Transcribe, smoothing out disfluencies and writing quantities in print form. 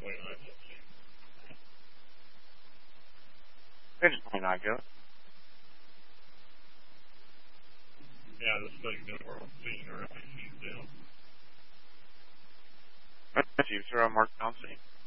Page 29, go. Yeah, this thing's going to work. Chiefs are on Mark Thompson.